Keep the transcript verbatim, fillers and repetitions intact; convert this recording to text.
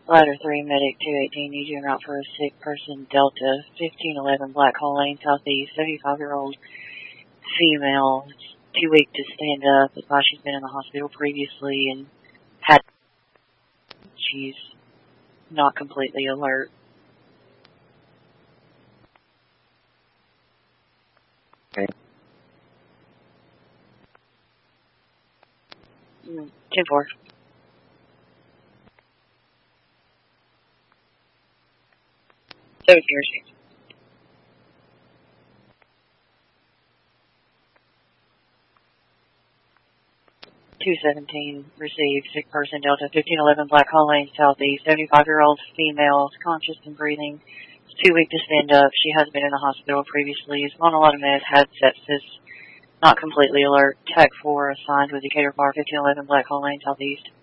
Ladder three, Medic two eighteen, needs you en route for a sick person, Delta, fifteen eleven, Black Hole Lane, Southeast, seventy-five-year-old female, too weak to stand up. That's why she's been in the hospital previously and had, she's not completely alert. Okay. ten four. seven zero six. two seventeen, received, sick person, Delta, fifteen eleven, Black Hole Lane, Southeast, seventy-five-year-old female, conscious and breathing, is too weak to stand up. She has been in the hospital previously, is on a lot of meds, had sepsis, not completely alert. Tech four assigned with Decatur Bar, fifteen eleven, Black Hole Lane, Southeast.